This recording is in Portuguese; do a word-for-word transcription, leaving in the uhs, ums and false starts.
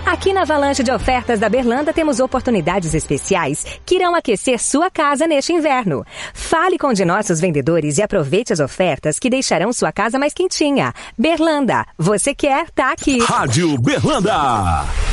Aqui na Avalanche de Ofertas da Berlanda temos oportunidades especiais que irão aquecer sua casa neste inverno. Fale com um de nossos vendedores e aproveite as ofertas que deixarão sua casa mais quentinha. Berlanda, você quer, tá aqui. Rádio Berlanda.